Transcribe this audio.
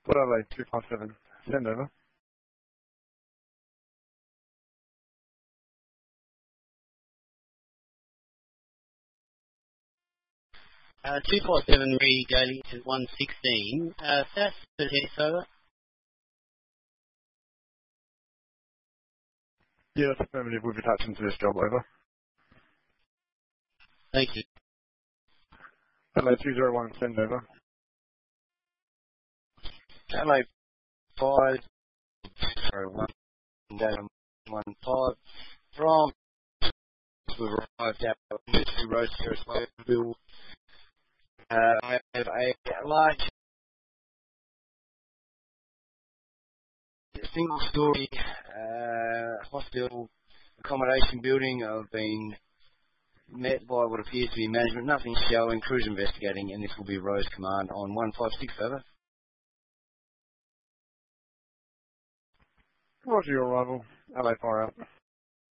Port Adelaide 257, send over. Uh, 247 Re Daily to 116. SAS to test over. Yeah, that's affirmative. We've attached them to this job, over. Thank you. Adelaide 201, send over. Adelaide 501 down 15 from we've arrived at Two Road Terrace Bill. I have a large single-story hospital accommodation building. I've been met by what appears to be management. Nothing showing. Crews investigating, and this will be Rose Command on 156 over. Roger your arrival. Adelaide fire out.